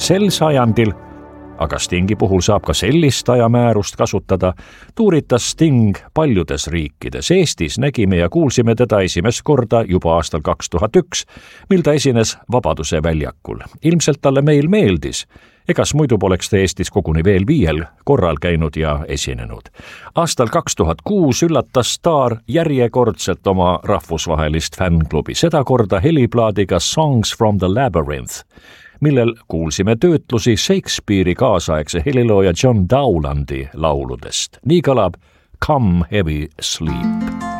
Sel sajandil, aga Stingi puhul saab ka sellist ajamäärust kasutada, tuuritas Sting paljudes riikides. Eestis nägime ja kuulsime teda esimest korda juba aastal 2001, mil ta esines Vabaduse väljakul. Ilmselt talle meil meeldis, egas muidu poleks ta Eestis koguni veel 5 korral käinud ja esinenud. Aastal 2006 üllatas staar järjekordselt oma rahvusvahelist fännklubi, seda korda heliplaadiga Songs from the Labyrinth, millel kuulsime töötlusi Shakespeare'i kaasaegse helilooja John Dowlandi lauludest. Nii kõlab Come Heavy Sleep.